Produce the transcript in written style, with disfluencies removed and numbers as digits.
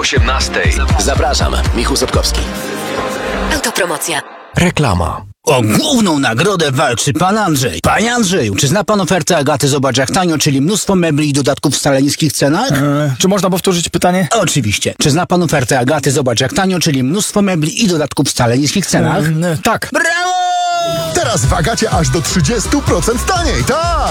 18. Zapraszam, Michał Sobkowski. Autopromocja. Reklama. O główną nagrodę walczy pan Andrzej. Panie Andrzeju, czy zna pan ofertę Agaty Zobacz jak tanio, czyli mnóstwo mebli i dodatków w wcale niskich cenach? Czy można powtórzyć pytanie? Oczywiście. Czy zna pan ofertę Agaty Zobacz jak tanio, czyli mnóstwo mebli i dodatków w wcale niskich cenach? Tak. Brawo! Teraz w Agacie aż do 30% taniej, tak!